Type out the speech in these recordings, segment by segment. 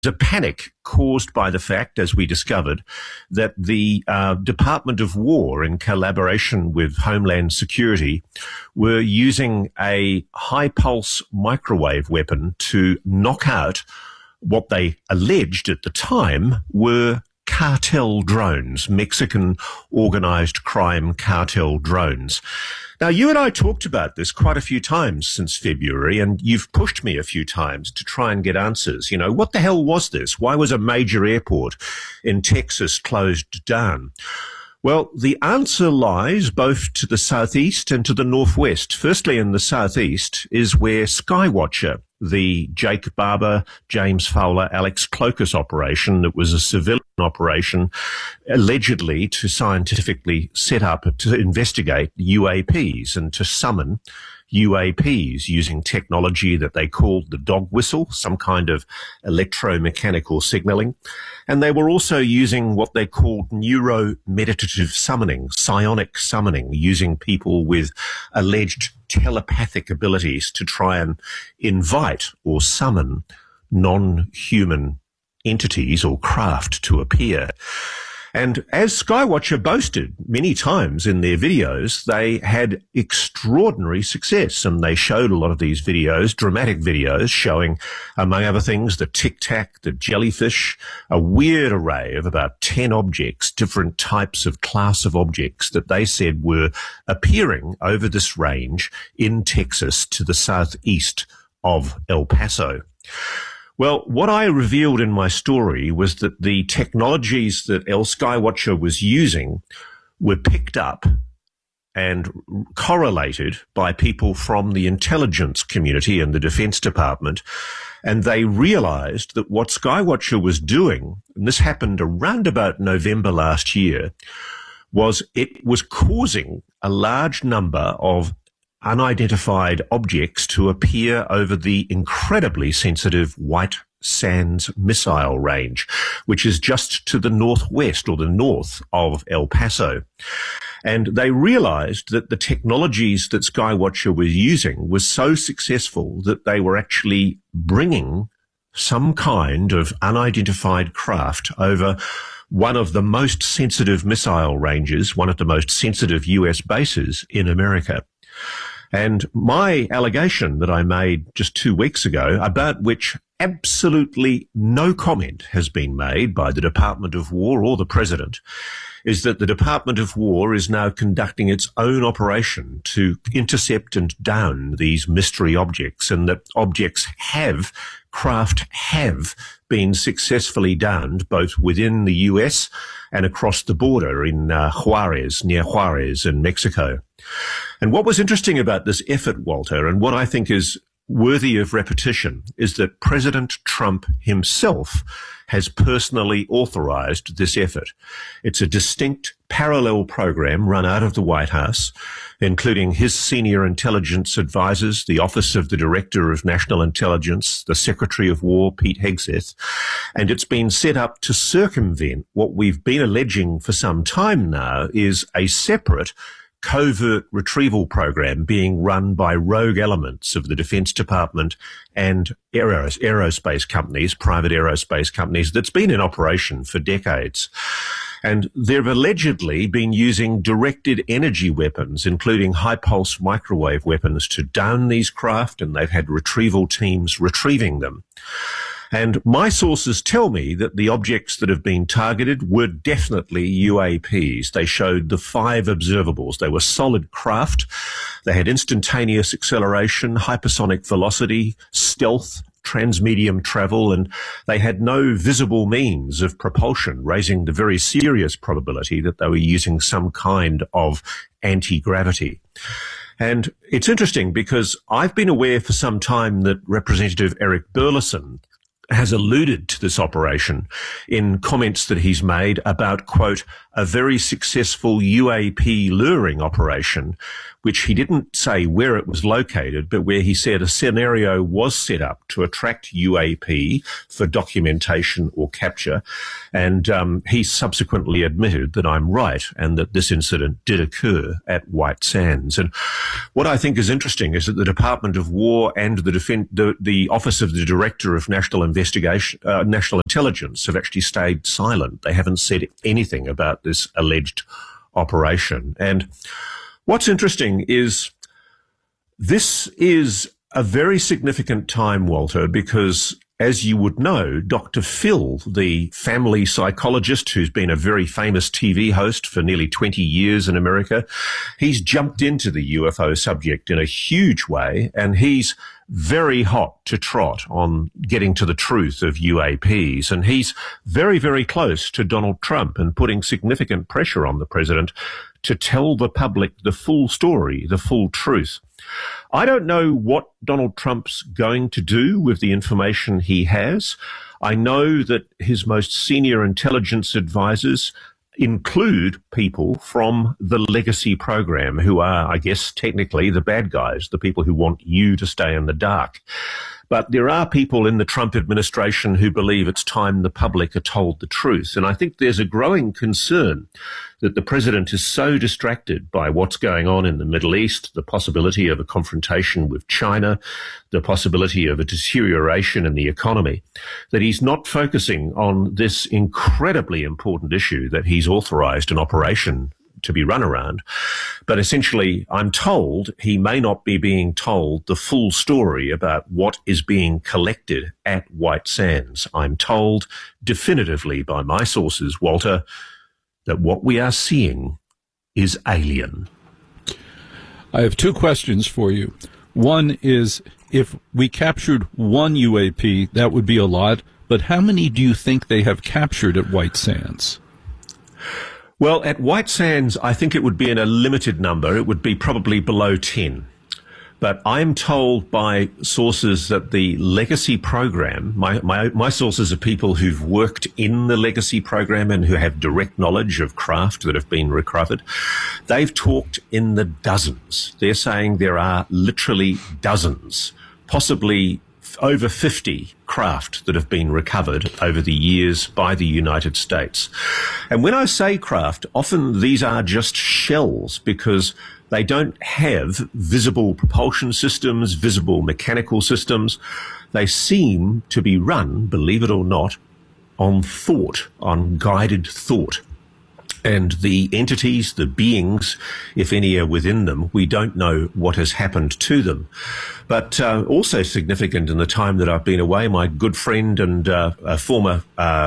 a panic caused by the fact, as we discovered, that the Department of War, in collaboration with Homeland Security, were using a high-pulse microwave weapon to knock out what they alleged at the time were cartel drones, Mexican organized crime cartel drones. Now, you and I talked about this quite a few times since February, and you've pushed me a few times to try and get answers. You know, what the hell was this? Why was a major airport in Texas closed down? Well, the answer lies both to the southeast and to the northwest. Firstly, in the southeast is where Skywatcher, the Jake Barber, James Fowler, Alex Clokus operation that was a civilian operation allegedly to scientifically set up to investigate UAPs and to summon UAPs using technology that they called the dog whistle, some kind of electromechanical signaling. And they were also using what they called neuromeditative summoning, psionic summoning, using people with alleged telepathic abilities to try and invite or summon non-human entities or craft to appear. And as Skywatcher boasted many times in their videos, they had extraordinary success, and they showed a lot of these videos, dramatic videos, showing, among other things, the Tic Tac, the jellyfish, a weird array of about 10 objects, different types of class of objects that they said were appearing over this range in Texas to the southeast of El Paso. Well, what I revealed in my story was that the technologies that Skywatcher was using were picked up and correlated by people from the intelligence community and the Defense Department, and they realized that what Skywatcher was doing, and this happened around about November last year, was it was causing a large number of unidentified objects to appear over the incredibly sensitive White Sands missile range, which is just to the northwest or the north of El Paso. And they realized that the technologies that Skywatcher was using was so successful that they were actually bringing some kind of unidentified craft over one of the most sensitive missile ranges, one of the most sensitive US bases in America. And my allegation that I made just 2 weeks ago, about which absolutely no comment has been made by the Department of War or the President, is that the Department of War is now conducting its own operation to intercept and down these mystery objects, and that craft have been successfully downed both within the US and across the border in Juarez, near Juarez in Mexico. And what was interesting about this effort, Walter, and what I think is worthy of repetition, is that President Trump himself has personally authorized this effort. It's a distinct parallel program run out of the White House, including his senior intelligence advisors, the Office of the Director of National Intelligence, the Secretary of War, Pete Hegseth, and it's been set up to circumvent what we've been alleging for some time now is a separate covert retrieval program being run by rogue elements of the Defense Department and aerospace companies, private aerospace companies, that's been in operation for decades. And they've allegedly been using directed energy weapons, including high-pulse microwave weapons, to down these craft, and they've had retrieval teams retrieving them. And my sources tell me that the objects that have been targeted were definitely UAPs. They showed the 5 observables. They were solid craft. They had instantaneous acceleration, hypersonic velocity, stealth, transmedium travel, and they had no visible means of propulsion, raising the very serious probability that they were using some kind of anti-gravity. And it's interesting because I've been aware for some time that Representative Eric Burleson has alluded to this operation in comments that he's made about, quote, a very successful UAP luring operation, which he didn't say where it was located, but where he said a scenario was set up to attract UAP for documentation or capture. And he subsequently admitted that I'm right and that this incident did occur at White Sands. And what I think is interesting is that the Department of War and the Office of the Director of National Investigation National Intelligence have actually stayed silent. They haven't said anything about this alleged operation. And what's interesting is this is a very significant time, Walter, because as you would know, Dr. Phil, the family psychologist who's been a very famous TV host for nearly 20 years in America, he's jumped into the UFO subject in a huge way, and he's very hot to trot on getting to the truth of UAPs. And he's very, very close to Donald Trump and putting significant pressure on the president to tell the public the full story, the full truth. I don't know what Donald Trump's going to do with the information he has. I know that his most senior intelligence advisors include people from the legacy program who are, I guess, technically the bad guys, the people who want you to stay in the dark. But there are people in the Trump administration who believe it's time the public are told the truth. And I think there's a growing concern that the president is so distracted by what's going on in the Middle East, the possibility of a confrontation with China, the possibility of a deterioration in the economy, that he's not focusing on this incredibly important issue that he's authorized an operation to be run around. But essentially, I'm told he may not be being told the full story about what is being collected at White Sands. I'm told definitively by my sources, Walter, that what we are seeing is alien. I have two questions for you. One is, if we captured one UAP, that would be a lot, but how many do you think they have captured at White Sands? Well, at White Sands, I think it would be in a limited number. It would be probably below 10. But I'm told by sources that the legacy program, my sources are people who've worked in the legacy program and who have direct knowledge of craft that have been recovered. They've talked in the dozens. They're saying there are literally dozens, possibly over 50 craft that have been recovered over the years by the United States. And when I say craft, often these are just shells because they don't have visible propulsion systems, visible mechanical systems. They seem to be run, believe it or not, on thought, on guided thought. And the entities, the beings, if any are within them, we don't know what has happened to them. But also significant in the time that I've been away, my good friend and a former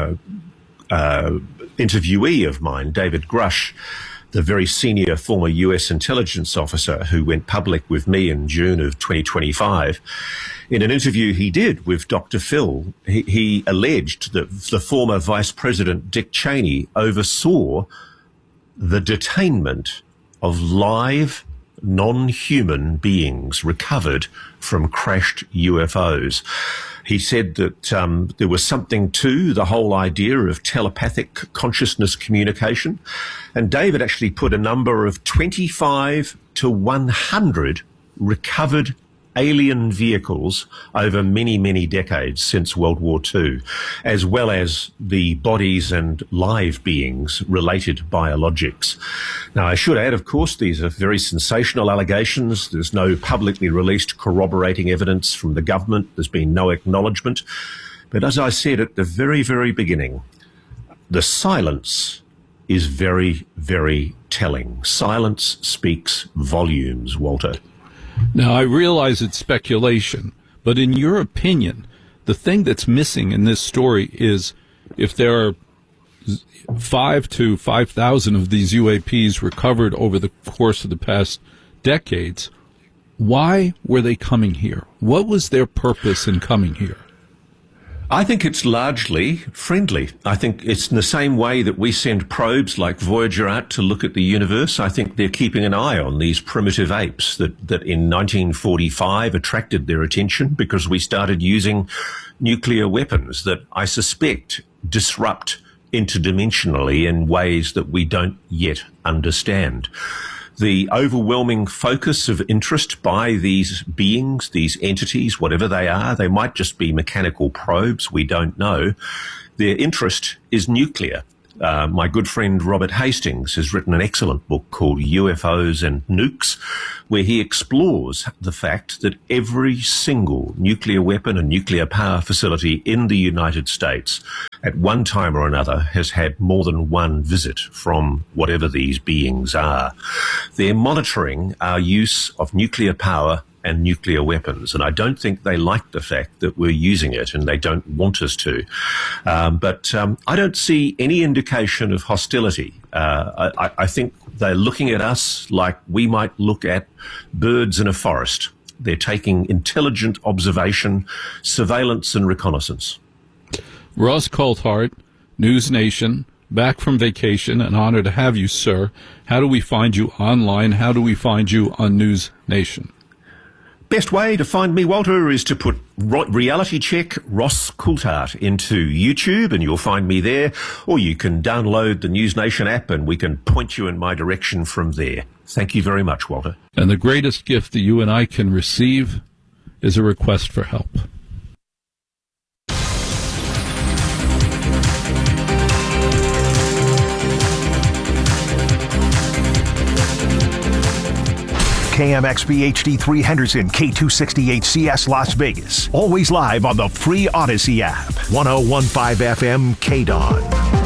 interviewee of mine, David Grush, the very senior former US intelligence officer who went public with me in June of 2025, in an interview he did with Dr. Phil, he alleged that the former Vice President Dick Cheney oversaw the detainment of live non-human beings recovered from crashed UFOs. He said that there was something to the whole idea of telepathic consciousness communication. And David actually put a number of 25 to 100 recovered alien vehicles over many, many decades since World War II, as well as the bodies and live beings related biologics. Now, I should add, of course, these are very sensational allegations. There's no publicly released corroborating evidence from the government. There's been no acknowledgement. But as I said at the very, very beginning, the silence is very, very telling. Silence speaks volumes, Walter. Now, I realize it's speculation, but in your opinion, the thing that's missing in this story is if there are 5 to 5,000 of these UAPs recovered over the course of the past decades, why were they coming here? What was their purpose in coming here? I think it's largely friendly. I think it's in the same way that we send probes like Voyager out to look at the universe. I think they're keeping an eye on these primitive apes that in 1945 attracted their attention because we started using nuclear weapons that I suspect disrupt interdimensionally in ways that we don't yet understand. The overwhelming focus of interest by these beings, these entities, whatever they are, they might just be mechanical probes, we don't know. Their interest is nuclear. My good friend Robert Hastings has written an excellent book called UFOs and Nukes, where he explores the fact that every single nuclear weapon and nuclear power facility in the United States at one time or another has had more than one visit from whatever these beings are. They're monitoring our use of nuclear power and nuclear weapons, and I don't think they like the fact that we're using it, and they don't want us to. But I don't see any indication of hostility. I think they're looking at us like we might look at birds in a forest. They're taking intelligent observation, surveillance, and reconnaissance. Ross Coulthart, News Nation, back from vacation. An honor to have you, sir. How do we find you online? How do we find you on News Nation? Best way to find me, Walter, is to put Reality Check Ross Coulthart into YouTube and you'll find me there. Or you can download the News Nation app and we can point you in my direction from there. Thank you very much, Walter. And the greatest gift that you and I can receive is a request for help. KMXB HD3 Henderson, K268CS Las Vegas. Always live on the free Odyssey app. 1015 FM KDON.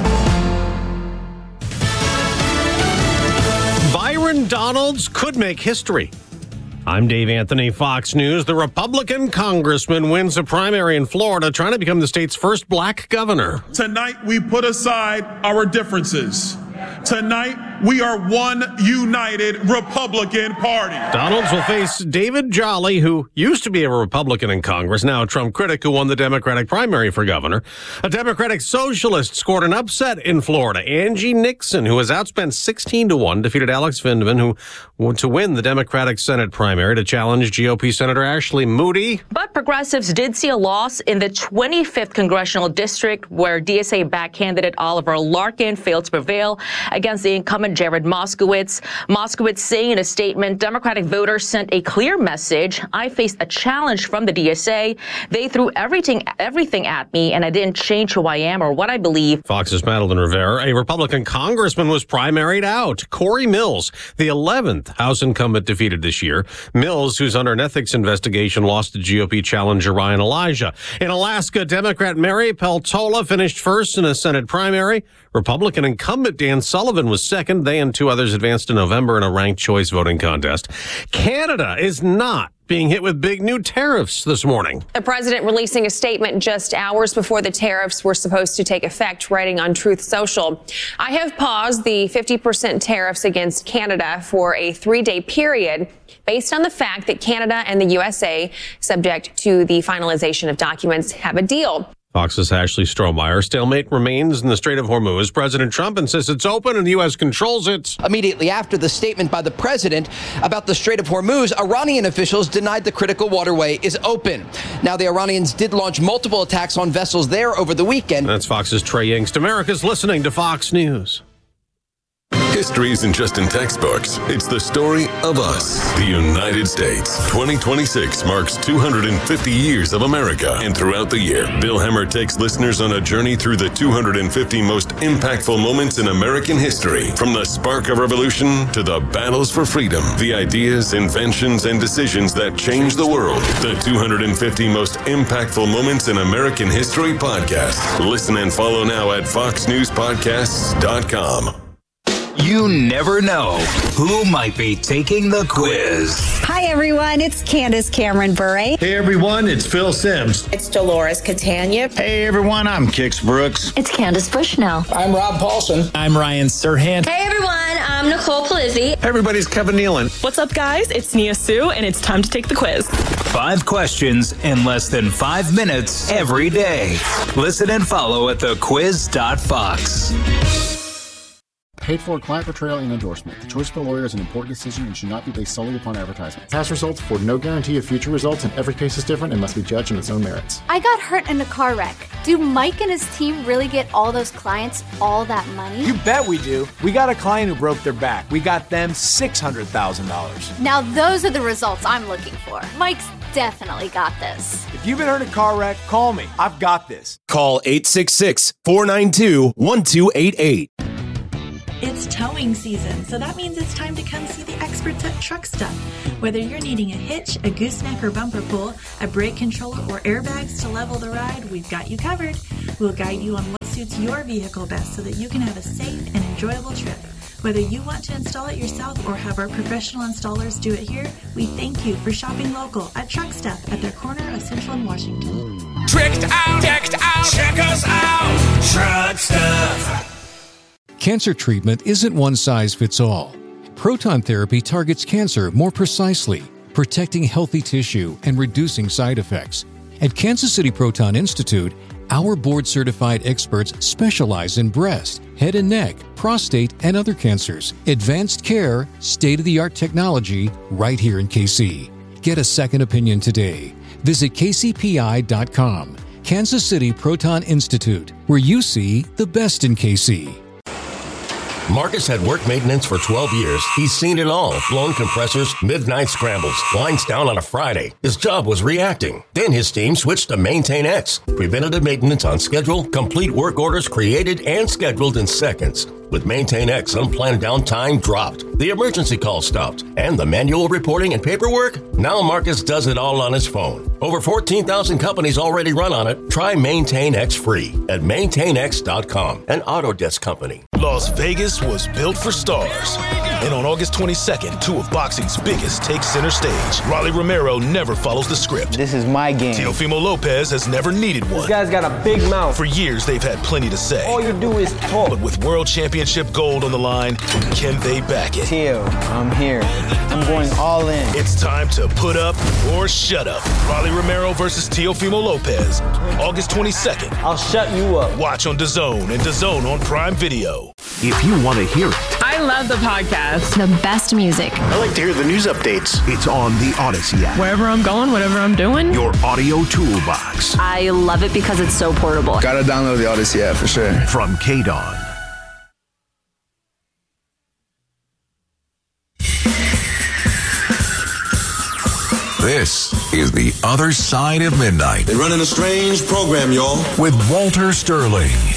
Byron Donalds could make history. I'm Dave Anthony, Fox News. The Republican congressman wins a primary in Florida, trying to become the state's first black governor. Tonight, we put aside our differences. Tonight, we are one united Republican Party. Donalds will face David Jolly, who used to be a Republican in Congress, now a Trump critic who won the Democratic primary for governor. A Democratic socialist scored an upset in Florida. Angie Nixon, who was outspent 16-1, defeated Alex Vindman, who went to win the Democratic Senate primary to challenge GOP Senator Ashley Moody. But progressives did see a loss in the 25th congressional district, where DSA-backed candidate Oliver Larkin failed to prevail against the incumbent Jared Moskowitz. Moskowitz saying in a statement, Democratic voters sent a clear message. I faced a challenge from the DSA. They threw everything at me, and I didn't change who I am or what I believe. Fox's Madeline Rivera. A Republican congressman was primaried out. Corey Mills, the 11th House incumbent defeated this year. Mills, who's under an ethics investigation, lost to GOP challenger Ryan Elijah. In Alaska, Democrat Mary Peltola finished first in a Senate primary. Republican incumbent Dan Sullivan was second. They and two others advanced in November in a ranked choice voting contest. Canada is not being hit with big new tariffs this morning. The president releasing a statement just hours before the tariffs were supposed to take effect, writing on Truth Social. I have paused the 50% tariffs against Canada for a 3-day period based on the fact that Canada and the USA, subject to the finalization of documents, have a deal. Fox's Ashley Strohmeyer. Stalemate remains in the Strait of Hormuz. President Trump insists it's open and the U.S. controls it. Immediately after the statement by the president about the Strait of Hormuz, Iranian officials denied the critical waterway is open. Now, the Iranians did launch multiple attacks on vessels there over the weekend. That's Fox's Trey Yingst. America's listening to Fox News. History isn't just in textbooks. It's the story of us, the United States. 2026 marks 250 years of America. And throughout the year, Bill Hemmer takes listeners on a journey through the 250 most impactful moments in American history. From the spark of revolution to the battles for freedom, the ideas, inventions, and decisions that changed the world. The 250 most impactful moments in American history podcast. Listen and follow now at foxnewspodcasts.com. You never know who might be taking the quiz. Hi, everyone. It's Candace Cameron Bure. Hey, everyone. It's Phil Sims. It's Dolores Catania. Hey, everyone. I'm Kix Brooks. It's Candace Bushnell. I'm Rob Paulson. I'm Ryan Serhant. Hey, everyone. I'm Nicole Palizzi. Hey, everybody's Kevin Nealon. What's up, guys? It's Nia Sue, and it's time to take the quiz. 5 questions in less than 5 minutes every day. Listen and follow at thequiz.fox. Paid for client portrayal and endorsement. The choice of a lawyer is an important decision and should not be based solely upon advertisement. Past results afford no guarantee of future results, and every case is different and must be judged on its own merits. I got hurt in a car wreck. Do Mike and his team really get all those clients all that money? You bet we do. We got a client who broke their back. We got them $600,000. Now those are the results I'm looking for. Mike's definitely got this. If you've been hurt in a car wreck, call me. I've got this. Call 866-492-1288. It's towing season, so that means it's time to come see the experts at Truck Stuff. Whether you're needing a hitch, a gooseneck or bumper pull, a brake controller, or airbags to level the ride, we've got you covered. We'll guide you on what suits your vehicle best so that you can have a safe and enjoyable trip. Whether you want to install it yourself or have our professional installers do it here, we thank you for shopping local at Truck Stuff at their corner of Central and Washington. Tricked out, check us out, Truck Stuff. Cancer treatment isn't one size fits all. Proton therapy targets cancer more precisely, protecting healthy tissue and reducing side effects. At Kansas City Proton Institute, our board-certified experts specialize in breast, head and neck, prostate, and other cancers. Advanced care, state-of-the-art technology, right here in KC. Get a second opinion today. Visit kcpi.com. Kansas City Proton Institute, where you see the best in KC. Marcus had work maintenance for 12 years. He's seen it all. Blown compressors, midnight scrambles, lines down on a Friday. His job was reacting. Then his team switched to Maintain X. Preventative maintenance on schedule, complete work orders created and scheduled in seconds. With Maintain X, unplanned downtime dropped. The emergency call stopped. And the manual reporting and paperwork? Now Marcus does it all on his phone. Over 14,000 companies already run on it. Try Maintain X free at maintainx.com, an Autodesk company. Las Vegas was built for stars. And on August 22nd, two of boxing's biggest take center stage. Rolly Romero never follows the script. This is my game. Teofimo Lopez has never needed one. This guy's got a big mouth. For years, they've had plenty to say. All you do is talk. But with World Championship gold on the line, can they back it? Teo, I'm here. I'm going all in. It's time to put up or shut up. Rolly Romero versus Teofimo Lopez. August 22nd. I'll shut you up. Watch on DAZN and DAZN on Prime Video. If you want to hear it. I love the podcast. The best music. I like to hear the news updates. It's on the Odyssey app. Wherever I'm going, whatever I'm doing. Your audio toolbox. I love it because it's so portable. Gotta download the Odyssey app for sure. From KDON. This is The Other Side of Midnight. They're running a strange program, y'all. With Walter Sterling.